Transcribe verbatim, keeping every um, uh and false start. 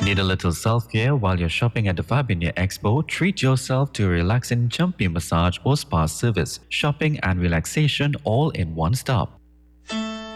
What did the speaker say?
Need a little self-care while you're shopping at the Farbinia Expo? Treat yourself to a relaxing jumpy massage or spa service, shopping and relaxation all in one stop.